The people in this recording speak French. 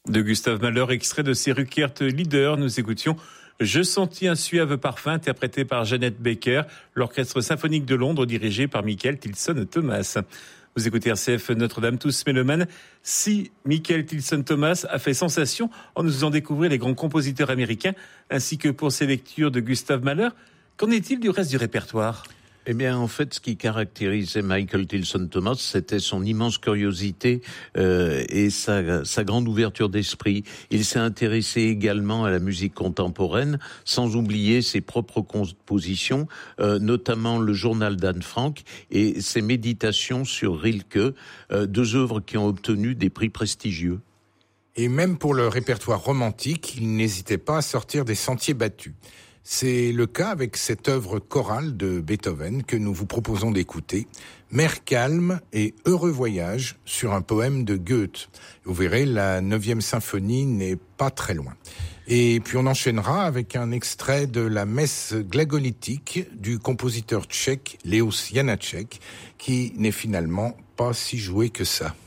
De Gustav Mahler, extrait de ses Ruckert Lieder, nous écoutions Je sentis un suave parfum, interprété par Jeannette Baker, l'Orchestre symphonique de Londres dirigé par Michael Tilson Thomas. Vous écoutez RCF Notre-Dame, tous mélomanes. Si Michael Tilson Thomas a fait sensation en nous faisant découvrir les grands compositeurs américains, ainsi que pour ses lectures de Gustav Mahler, qu'en est-il du reste du répertoire ? Eh bien, en fait, ce qui caractérisait Michael Tilson Thomas, c'était son immense curiosité et sa grande ouverture d'esprit. Il s'est intéressé également à la musique contemporaine, sans oublier ses propres compositions, notamment le journal d'Anne Frank et ses méditations sur Rilke, deux œuvres qui ont obtenu des prix prestigieux. Et même pour le répertoire romantique, il n'hésitait pas à sortir des sentiers battus. C'est le cas avec cette œuvre chorale de Beethoven que nous vous proposons d'écouter, Mer calme et heureux voyage sur un poème de Goethe. Vous verrez, la 9e symphonie n'est pas très loin. Et puis on enchaînera avec un extrait de la messe glagolitique du compositeur tchèque Leos Janáček, qui n'est finalement pas si joué que ça.